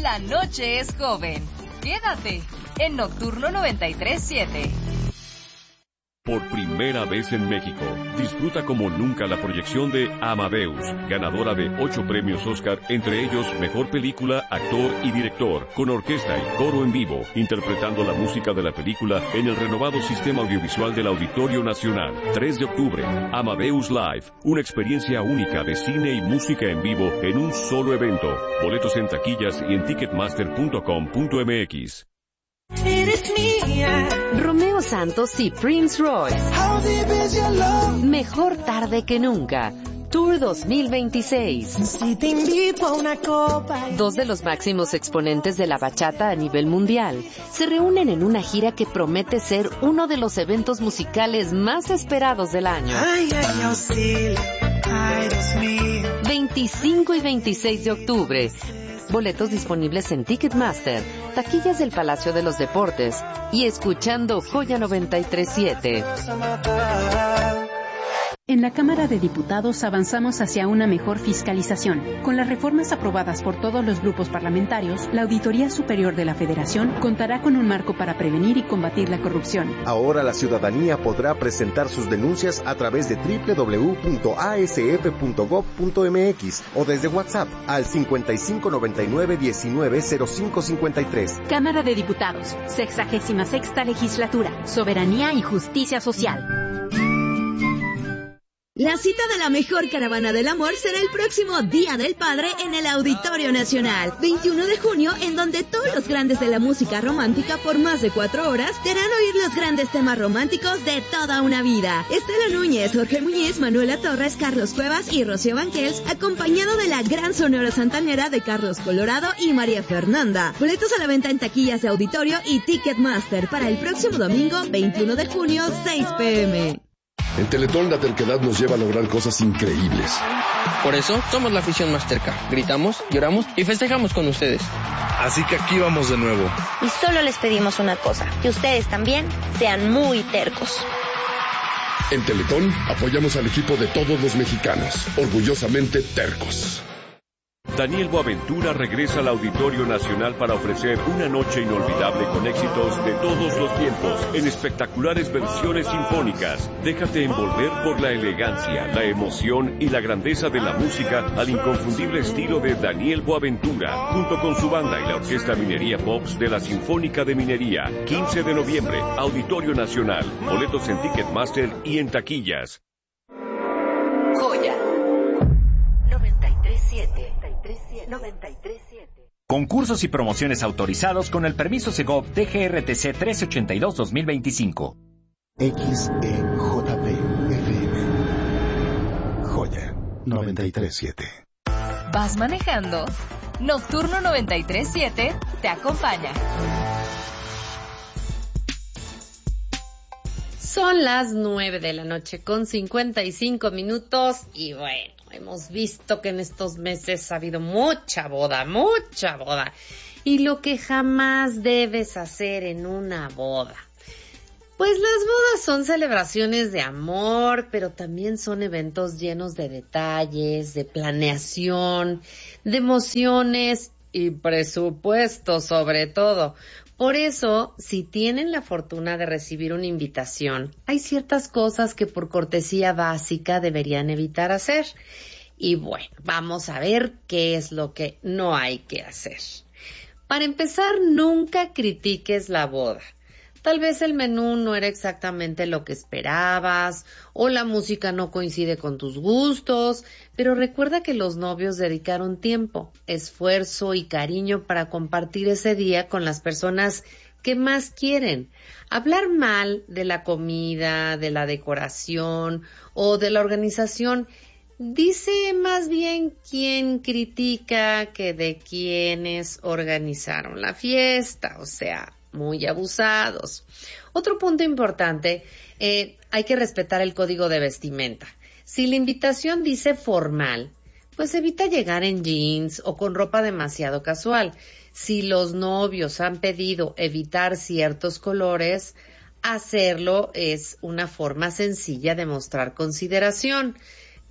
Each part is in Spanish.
La noche es joven. Quédate en Nocturno 93.7. Por primera vez en México, disfruta como nunca la proyección de Amadeus, ganadora de 8 premios Oscar, entre ellos Mejor Película, Actor y Director, con orquesta y coro en vivo, interpretando la música de la película en el renovado sistema audiovisual del Auditorio Nacional. 3 de octubre, Amadeus Live, una experiencia única de cine y música en vivo en un solo evento. Boletos en taquillas y en ticketmaster.com.mx. Romeo Santos y Prince Royce. Mejor tarde que nunca. Tour 2026. Dos de los máximos exponentes de la bachata a nivel mundial se reúnen en una gira que promete ser uno de los eventos musicales más esperados del año. 25 y 26 de octubre. Boletos disponibles en Ticketmaster, taquillas del Palacio de los Deportes y escuchando Joya 93.7. En la Cámara de Diputados avanzamos hacia una mejor fiscalización. Con las reformas aprobadas por todos los grupos parlamentarios, la Auditoría Superior de la Federación contará con un marco para prevenir y combatir la corrupción. Ahora la ciudadanía podrá presentar sus denuncias a través de www.asf.gov.mx o desde WhatsApp al 5599-190553. Cámara de Diputados, 66ª Legislatura, Soberanía y Justicia Social. La cita de la mejor caravana del amor será el próximo Día del Padre en el Auditorio Nacional, 21 de junio, en donde todos los grandes de la música romántica por más de 4 horas te harán oír los grandes temas románticos de toda una vida. Estela Núñez, Jorge Muñiz, Manuela Torres, Carlos Cuevas y Rocío Banquels, acompañado de la gran Sonora Santanera de Carlos Colorado y María Fernanda. Boletos a la venta en taquillas de auditorio y Ticketmaster para el próximo domingo, 21 de junio, 6 p.m. En Teletón la terquedad nos lleva a lograr cosas increíbles. Por eso somos la afición más terca. Gritamos, lloramos y festejamos con ustedes. Así que aquí vamos de nuevo. Y solo les pedimos una cosa, que ustedes también sean muy tercos. En Teletón apoyamos al equipo de todos los mexicanos, orgullosamente tercos. Daniel Boaventura regresa al Auditorio Nacional para ofrecer una noche inolvidable con éxitos de todos los tiempos, en espectaculares versiones sinfónicas. Déjate envolver por la elegancia, la emoción y la grandeza de la música al inconfundible estilo de Daniel Boaventura, junto con su banda y la Orquesta Minería Pops de la Sinfónica de Minería. 15 de noviembre, Auditorio Nacional. Boletos en Ticketmaster y en taquillas. Joya 93.7. 93.7. Concursos y promociones autorizados con el permiso Segov DGRTC 1382-2025. XEJP FM. Joya 93.7. ¿Vas manejando? Nocturno 93.7 te acompaña. Son las 9 de la noche con 55 minutos y bueno, hemos visto que en estos meses ha habido mucha boda. Y lo que jamás debes hacer en una boda. Pues las bodas son celebraciones de amor, pero también son eventos llenos de detalles, de planeación, de emociones y presupuesto sobre todo. Por eso, si tienen la fortuna de recibir una invitación, hay ciertas cosas que por cortesía básica deberían evitar hacer. Y bueno, vamos a ver qué es lo que no hay que hacer. Para empezar, nunca critiques la boda. Tal vez el menú no era exactamente lo que esperabas, o la música no coincide con tus gustos, pero recuerda que los novios dedicaron tiempo, esfuerzo y cariño para compartir ese día con las personas que más quieren. Hablar mal de la comida, de la decoración o de la organización dice más bien quién critica que de quienes organizaron la fiesta, o sea, muy abusados. Otro punto importante, hay que respetar el código de vestimenta. Si la invitación dice formal, pues evita llegar en jeans o con ropa demasiado casual. Si los novios han pedido evitar ciertos colores, hacerlo es una forma sencilla de mostrar consideración.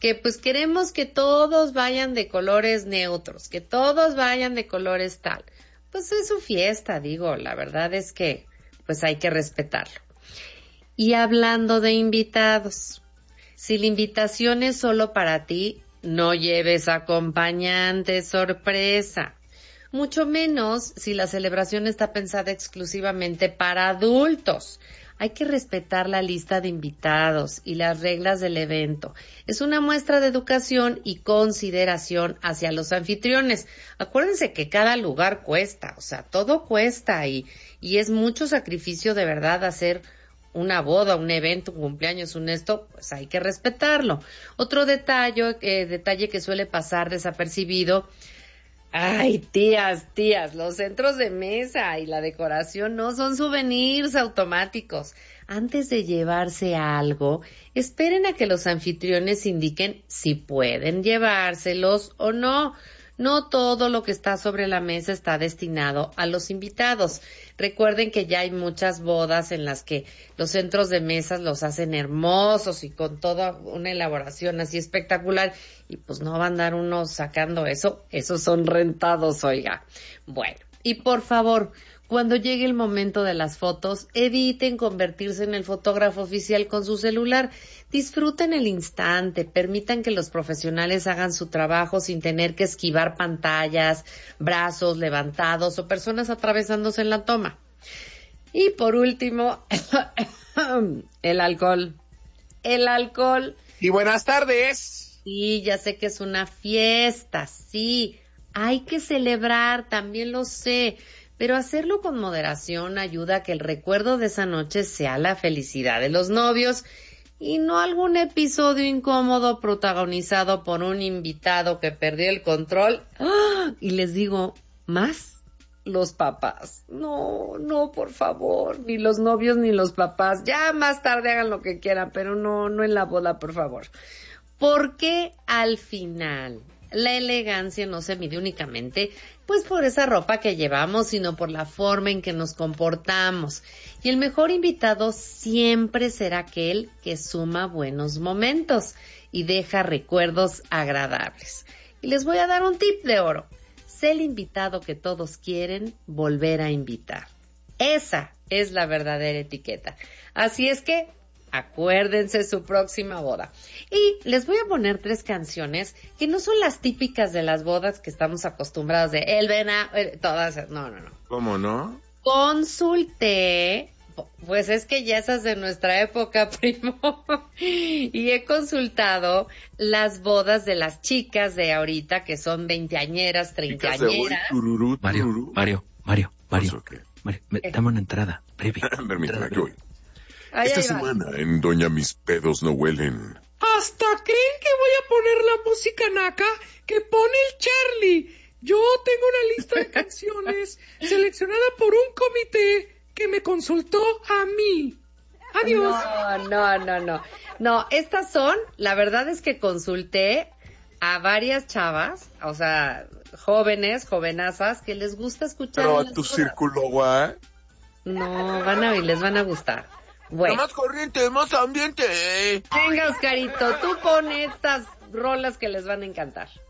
que pues queremos que todos vayan de colores neutros, que todos vayan de colores tal. Pues es su fiesta, digo, la verdad es que pues hay que respetarlo. Y hablando de invitados, si la invitación es solo para ti, no lleves acompañante sorpresa. Mucho menos si la celebración está pensada exclusivamente para adultos. Hay que respetar la lista de invitados y las reglas del evento. Es una muestra de educación y consideración hacia los anfitriones. Acuérdense que cada lugar cuesta, o sea, todo cuesta y es mucho sacrificio de verdad hacer una boda, un evento, un cumpleaños, pues hay que respetarlo. Otro detalle que suele pasar desapercibido. Ay, tías, los centros de mesa y la decoración no son souvenirs automáticos. Antes de llevarse algo, esperen a que los anfitriones indiquen si pueden llevárselos o no. No todo lo que está sobre la mesa está destinado a los invitados. Recuerden que ya hay muchas bodas en las que los centros de mesas los hacen hermosos y con toda una elaboración así espectacular y pues no va a andar uno sacando eso. Esos son rentados, oiga. Bueno, y por favor, cuando llegue el momento de las fotos, eviten convertirse en el fotógrafo oficial con su celular. Disfruten el instante, permitan que los profesionales hagan su trabajo sin tener que esquivar pantallas, brazos levantados o personas atravesándose en la toma. Y por último, el alcohol. El alcohol. Y buenas tardes. Sí, ya sé que es una fiesta, sí. Hay que celebrar, también lo sé. Pero hacerlo con moderación ayuda a que el recuerdo de esa noche sea la felicidad de los novios y no algún episodio incómodo protagonizado por un invitado que perdió el control. ¡Ah! Y les digo, más los papás. No, por favor, ni los novios ni los papás. Ya más tarde hagan lo que quieran, pero no en la boda, por favor. Porque al final la elegancia no se mide únicamente pues por esa ropa que llevamos, sino por la forma en que nos comportamos. Y el mejor invitado siempre será aquel que suma buenos momentos y deja recuerdos agradables. Y les voy a dar un tip de oro. Sé el invitado que todos quieren volver a invitar. Esa es la verdadera etiqueta. Así es que acuérdense su próxima boda. Y les voy a poner 3 canciones que no son las típicas de las bodas que estamos acostumbrados de el venado, todas esas. No. ¿Cómo no? Consulté, pues es que ya esas de nuestra época, primo, y he consultado las bodas de las chicas de ahorita que son veinteañeras, treintañeras. Mario, dame una entrada, breve. Permítame, que voy. Esta semana en Doña Mis Pedos No Huelen. ¿Hasta creen que voy a poner la música naca que pone el Charlie? Yo tengo una lista de canciones seleccionada por un comité que me consultó a mí. Adiós. No, estas son, la verdad es que consulté a varias chavas, o sea, jovenazas, que les gusta escuchar. Pero a tu círculo, güey. No, les van a gustar. Bueno. Más corriente, más ambiente. Venga, Oscarito, tú pon estas rolas que les van a encantar.